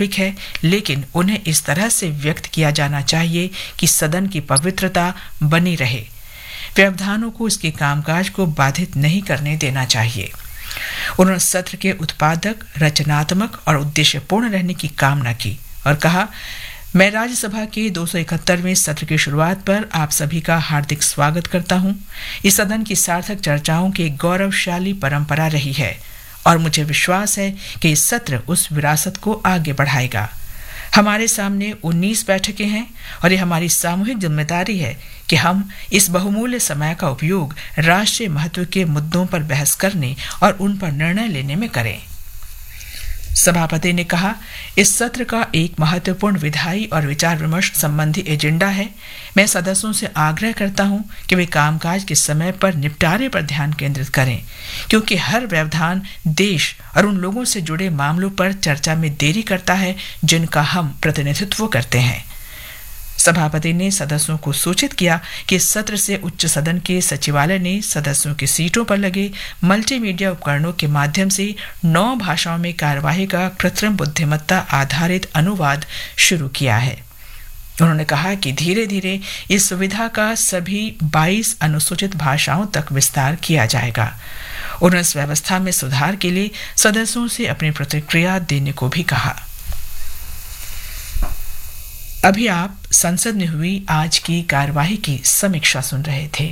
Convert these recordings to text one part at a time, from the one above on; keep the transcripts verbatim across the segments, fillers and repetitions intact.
स्वाभाविक है, लेकिन उन्हें इस तरह से व्यक्त किया जाना चाहिए कि सदन की पवित्रता बनी रहे। व्यवधानों को इसके कामकाज को बाधित नहीं करने देना चाहिए। उन्होंने सत्र के उत्पादक, रचनात्मक और उद्देश्यपूर्ण रहने की कामना की और कहा, मैं राज्यसभा के दो सौ इकहत्तरवें सत्र की शुरुआत पर आप सभी का हार्दिक स्वागत करता हूं। इस सदन की सार्थक चर्चाओं की एक गौरवशाली परंपरा रही है और मुझे विश्वास है कि इस सत्र उस विरासत को आगे बढ़ाएगा। हमारे सामने उन्नीस बैठकें हैं और ये हमारी सामूहिक जिम्मेदारी है कि हम इस बहुमूल्य समय का उपयोग राष्ट्रीय महत्व के मुद्दों पर बहस करने और उन पर निर्णय लेने में करें। सभापति ने कहा, इस सत्र का एक महत्वपूर्ण विधायी और विचार विमर्श संबंधी एजेंडा है। मैं सदस्यों से आग्रह करता हूं कि वे कामकाज के समय पर निपटारे पर ध्यान केंद्रित करें, क्योंकि हर व्यवधान देश और उन लोगों से जुड़े मामलों पर चर्चा में देरी करता है जिनका हम प्रतिनिधित्व करते हैं। सभापति ने सदस्यों को सूचित किया कि इस सत्र से उच्च सदन के सचिवालय ने सदस्यों की सीटों पर लगे मल्टीमीडिया उपकरणों के माध्यम से नौ भाषाओं में कार्यवाही का कृत्रिम बुद्धिमत्ता आधारित अनुवाद शुरू किया है। उन्होंने कहा कि धीरे धीरे इस सुविधा का सभी बाईस अनुसूचित भाषाओं तक विस्तार किया जाएगा। उन्होंने इस व्यवस्था में सुधार के लिए सदस्यों से अपनी प्रतिक्रिया देने को भी कहा। अभी आप संसद में हुई आज की कार्यवाही की समीक्षा सुन रहे थे।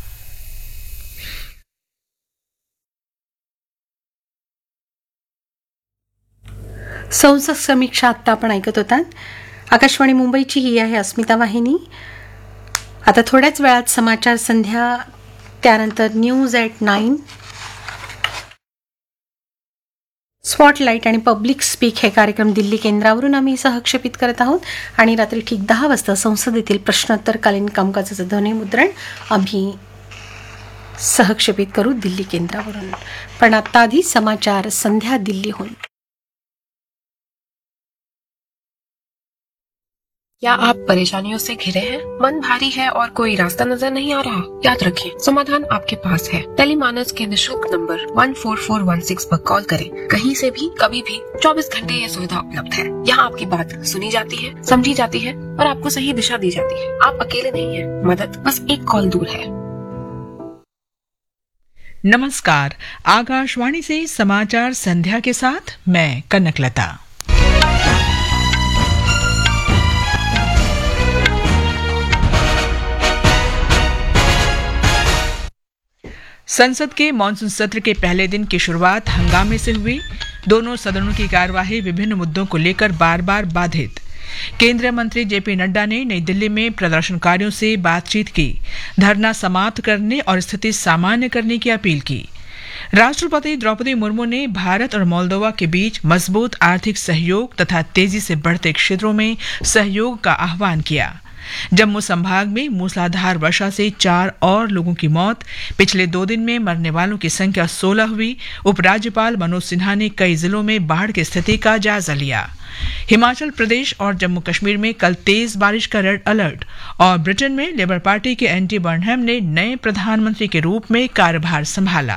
संसद समीक्षा आता आपण ऐकत होतात। आकाशवाणी मुंबईची ही आहे अस्मिता वाहिनी। आता थोड्याच वेळात समाचार संध्या, त्यानंतर न्यूज ॲट नाईन, स्पॉटलाइट आणि पब्लिक स्पीक हे कार्यक्रम दिल्ली केंद्रावरून आम्ही सहक्षेपित करत आहोत आणि रात्री ठीक दहा वाजता संसदेतील प्रश्नोत्तरकालीन कामकाजाचं ध्वनिमुद्रण आम्ही सहक्षेपित करू दिल्ली केंद्रावरून। पण आता आधी समाचार संध्या दिल्लीहून। क्या आप परेशानियों से घिरे हैं? मन भारी है और कोई रास्ता नजर नहीं आ रहा? याद रखें, समाधान आपके पास है। टेलीमानस के निशुल्क नंबर एक चार चार एक छह पर कॉल करें। कहीं से भी, कभी भी, चौबीस घंटे ये सुविधा उपलब्ध है। यहाँ आपकी बात सुनी जाती है, समझी जाती है और आपको सही दिशा दी जाती है। आप अकेले नहीं हैं, मदद बस एक कॉल दूर है। नमस्कार, आकाशवाणी से समाचार संध्या के साथ मैं कनकलता। संसद के मानसून सत्र के पहले दिन की शुरुआत हंगामे से हुई। दोनों सदनों की कार्यवाही विभिन्न मुद्दों को लेकर बार बार बाधित। केंद्रीय मंत्री जेपी नड्डा ने नई दिल्ली में प्रदर्शनकारियों से बातचीत की, धरना समाप्त करने और स्थिति सामान्य करने की अपील की। राष्ट्रपति द्रौपदी मुर्मू ने भारत और मोल्दोवा के बीच मजबूत आर्थिक सहयोग तथा तेजी से बढ़ते क्षेत्रों में सहयोग का आह्वान किया। जम्मू संभाग में मूसलाधार वर्षा से चार और लोगों की मौत। पिछले दो दिन में मरने वालों की संख्या सोलह हुई। उपराज्यपाल मनोज सिन्हा ने कई जिलों में बाढ़ की स्थिति का जायजा लिया। हिमाचल प्रदेश और जम्मू कश्मीर में कल तेज बारिश का रेड अलर्ट। और ब्रिटेन में लेबर पार्टी के एंडी बर्नहम ने नए प्रधानमंत्री के रूप में कार्यभार संभाला।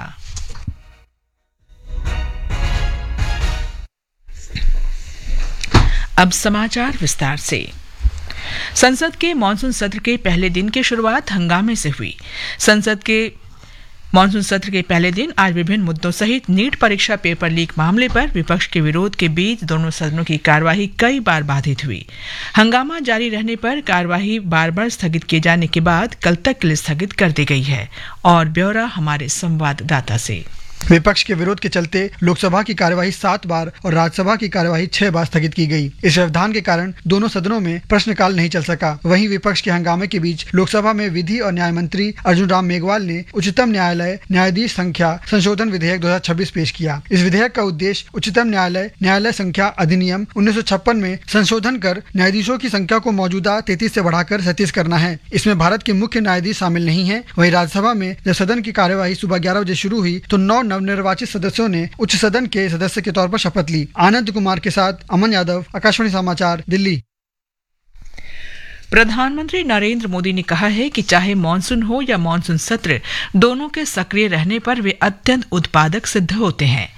अब समाचार विस्तार से। संसद के मानसून सत्र के पहले दिन की शुरुआत हंगामे से हुई। संसद के मानसून सत्र के पहले दिन आज विभिन्न मुद्दों सहित नीट परीक्षा पेपर लीक मामले पर विपक्ष के विरोध के बीच दोनों सदनों की कार्यवाही कई बार बाधित हुई। हंगामा जारी रहने पर कार्यवाही बार बार स्थगित किए जाने के बाद कल तक के लिए स्थगित कर दी गई है। और ब्यौरा हमारे संवाददाता से। विपक्ष के विरोध के चलते लोकसभा की कार्यवाही सात बार और राज्यसभा की कार्यवाही छह बार स्थगित की गई। इस व्यवधान के कारण दोनों सदनों में प्रश्नकाल नहीं चल सका। वहीं विपक्ष के हंगामे के बीच लोकसभा में विधि और न्याय मंत्री अर्जुन राम मेघवाल ने उच्चतम न्यायालय न्यायाधीश संख्या संशोधन विधेयक दो हजार छब्बीस पेश किया। इस विधेयक का उद्देश्य उच्चतम न्यायालय न्यायालय संख्या अधिनियम उन्नीस सौ छप्पन में संशोधन कर न्यायाधीशों की संख्या को मौजूदा तैतीस से बढ़ाकर सैंतीस करना है। इसमें भारत के मुख्य न्यायाधीश शामिल नहीं है। वहीं राज्यसभा में जब सदन की कार्यवाही सुबह ग्यारह बजे शुरू हुई तो नौ नवनिर्वाचित सदस्यों ने उच्च सदन के सदस्य के तौर पर शपथ ली। आनंद कुमार के साथ अमन यादव, आकाशवाणी समाचार, दिल्ली। प्रधानमंत्री नरेंद्र मोदी ने कहा है कि चाहे मानसून हो या मानसून सत्र, दोनों के सक्रिय रहने पर वे अत्यंत उत्पादक सिद्ध होते हैं।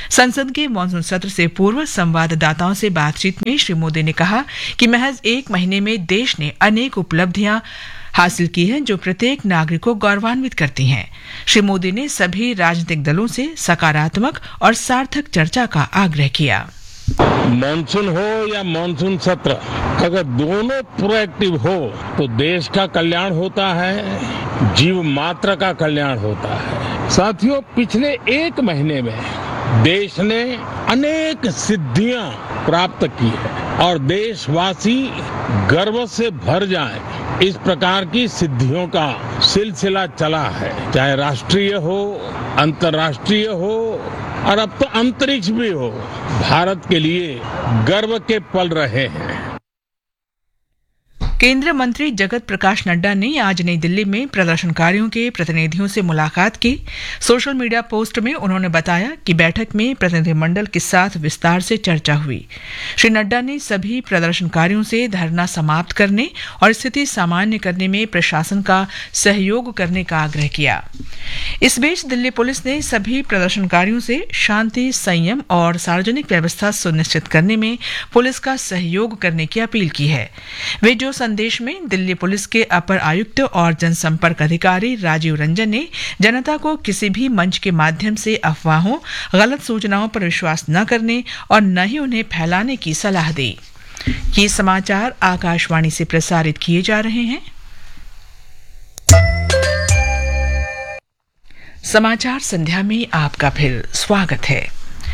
संसद के मानसून सत्र से पूर्व संवाददाताओं से बातचीत में श्री मोदी ने कहा कि महज एक महीने में देश ने अनेक उपलब्धियां हासिल की हैं जो प्रत्येक नागरिक को गौरवान्वित करती हैं। श्री मोदी ने सभी राजनीतिक दलों से सकारात्मक और सार्थक चर्चा का आग्रह किया। मानसून हो या मानसून सत्र, अगर दोनों प्रोएक्टिव हो तो देश का कल्याण होता है, जीव मात्र का कल्याण होता है। साथियों, पिछले एक महीने में देश ने अनेक सिद्धियां प्राप्त की है और देशवासी गर्व से भर जाएं, इस प्रकार की सिद्धियों का सिलसिला चला है, चाहे राष्ट्रीय हो, अंतर्राष्ट्रीय हो और अब तो अंतरिक्ष भी हो। भारत के लिए गर्व के पल रहे हैं। केंद्रीय मंत्री जगत प्रकाश नड्डा ने आज नई दिल्ली में प्रदर्शनकारियों के प्रतिनिधियों से मुलाकात की। सोशल मीडिया पोस्ट में उन्होंने बताया कि बैठक में प्रतिनिधिमंडल के साथ विस्तार से चर्चा हुई। श्री नड्डा ने सभी प्रदर्शनकारियों से धरना समाप्त करने और स्थिति सामान्य करने में प्रशासन का सहयोग करने का आग्रह किया। इस बीच दिल्ली पुलिस ने सभी प्रदर्शनकारियों से शांति, संयम और सार्वजनिक व्यवस्था सुनिश्चित करने में पुलिस का सहयोग करने की अपील की है। वे जो संदेश में दिल्ली पुलिस के अपर आयुक्त और जनसंपर्क अधिकारी राजीव रंजन ने जनता को किसी भी मंच के माध्यम से अफवाहों, गलत सूचनाओं पर विश्वास न करने और न ही उन्हें फैलाने की सलाह दी। ये समाचार आकाशवाणी से प्रसारित किए जा रहे हैं। समाचार संध्या में आपका फिर स्वागत है।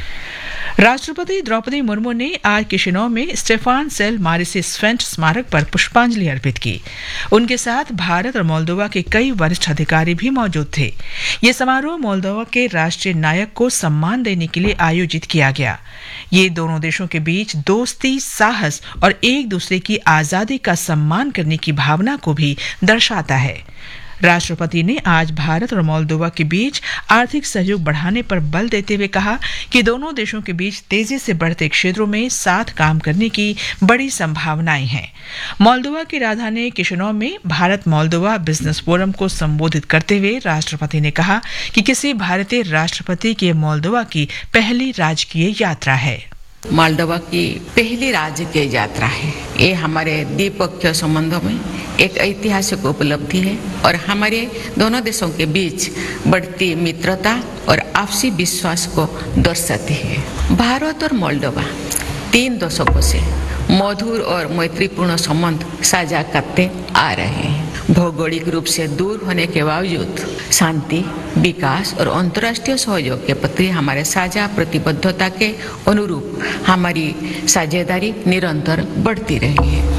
राष्ट्रपति द्रौपदी मुर्मू ने आज किशिनौ में स्टेफान सेल मारिसिस-फेंट स्मारक पर पुष्पांजलि अर्पित की। उनके साथ भारत और मोल्दोवा के कई वरिष्ठ अधिकारी भी मौजूद थे। ये समारोह मोल्दोवा के राष्ट्रीय नायक को सम्मान देने के लिए आयोजित किया गया। ये दोनों देशों के बीच दोस्ती, साहस और एक दूसरे की आजादी का सम्मान करने की भावना को भी दर्शाता है। राष्ट्रपति ने आज भारत और मोल्दोवा के बीच आर्थिक सहयोग बढ़ाने पर बल देते हुए कहा कि दोनों देशों के बीच तेजी से बढ़ते क्षेत्रों में साथ काम करने की बड़ी संभावनाएं हैं। मोल्दोवा की राजधानी किशिनौ में भारत मोल्दोवा बिजनेस फोरम को संबोधित करते हुए राष्ट्रपति ने कहा कि किसी भारतीय राष्ट्रपति की मोल्दोवा की पहली राजकीय यात्रा है। मोल्दोवा की पहली राजकीय यात्रा है। ये हमारे द्विपक्षीय संबंधों में एक ऐतिहासिक उपलब्धि है और हमारे दोनों देशों के बीच बढ़ती मित्रता और आपसी विश्वास को दर्शाती है। भारत और मोल्दोवा तीन दशकों से मधुर और मैत्रीपूर्ण संबंध साझा करते आ रहे हैं। भौगोलिक रूप से दूर होने के बावजूद शांति, विकास और अंतर्राष्ट्रीय सहयोग के प्रति हमारे साझा प्रतिबद्धता के अनुरूप हमारी साझेदारी निरंतर बढ़ती रही है।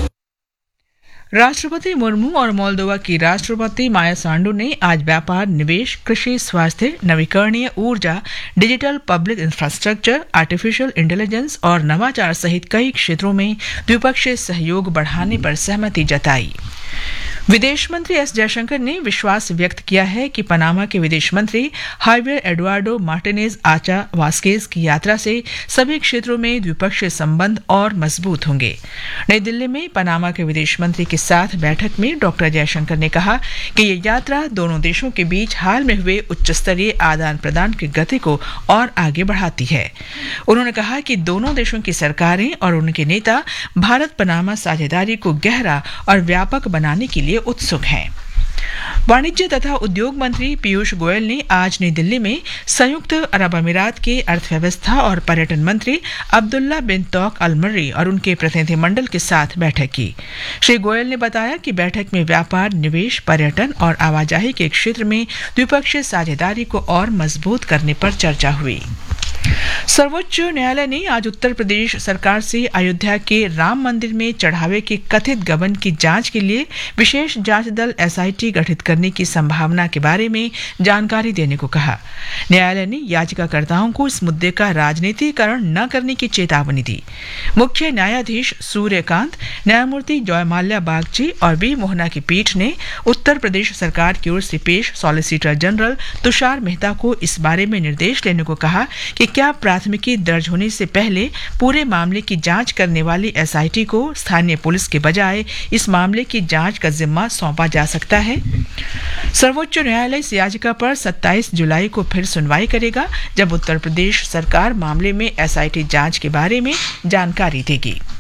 राष्ट्रपति मुर्मू और मोल्दोवा की राष्ट्रपति माया सांडू ने आज व्यापार, निवेश, कृषि, स्वास्थ्य, नवीकरणीय ऊर्जा, digital public infrastructure, artificial intelligence और नवाचार सहित कई क्षेत्रों में द्विपक्षीय सहयोग बढ़ाने पर सहमति जताई। विदेश मंत्री एस जयशंकर ने विश्वास व्यक्त किया है कि पनामा के विदेश मंत्री हाइवियर एडुआर्डो मार्टिनेज आचा वास्केज की यात्रा से सभी क्षेत्रों में द्विपक्षीय संबंध और मजबूत होंगे। नई दिल्ली में पनामा के विदेश मंत्री के साथ बैठक में डॉक्टर जयशंकर ने कहा कि ये यात्रा दोनों देशों के बीच हाल में हुए उच्च स्तरीय आदान प्रदान की गति को और आगे बढ़ाती है। उन्होंने कहा कि दोनों देशों की सरकारें और उनके नेता भारत पनामा साझेदारी को गहरा और व्यापक बनाने के लिए उत्सुक हैं। वाणिज्य तथा उद्योग मंत्री पीयूष गोयल ने आज नई दिल्ली में संयुक्त अरब अमीरात के अर्थव्यवस्था और पर्यटन मंत्री अब्दुल्ला बिन तौक अल मर्री और उनके प्रतिनिधिमंडल के साथ बैठक की। श्री गोयल ने बताया कि बैठक में व्यापार, निवेश, पर्यटन और आवाजाही के क्षेत्र में द्विपक्षीय साझेदारी को और मजबूत करने पर चर्चा हुई। सर्वोच्च न्यायालय ने आज उत्तर प्रदेश सरकार से अयोध्या के राम मंदिर में चढ़ावे के कथित गबन की जांच के लिए विशेष जांच दल एस आई टी गठित करने की संभावना के बारे में जानकारी देने को कहा। न्यायालय ने याचिकाकर्ताओं को इस मुद्दे का राजनीतिकरण न करने की चेतावनी दी। मुख्य न्यायाधीश सूर्यकांत, न्यायमूर्ति जयमाल्या बागची और वी मोहना की पीठ ने उत्तर प्रदेश सरकार की ओर से पेश सॉलिसिटर जनरल तुषार मेहता को इस बारे में निर्देश देने को कहा कि क्या प्राथमिकी दर्ज होने से पहले पूरे मामले की जांच करने वाली एसआईटी को स्थानीय पुलिस के बजाय इस मामले की जांच का जिम्मा सौंपा जा सकता है? सर्वोच्च न्यायालय इस याचिका पर सत्ताईस जुलाई को फिर सुनवाई करेगा, जब उत्तर प्रदेश सरकार मामले में एसआईटी जांच के बारे में जानकारी देगी।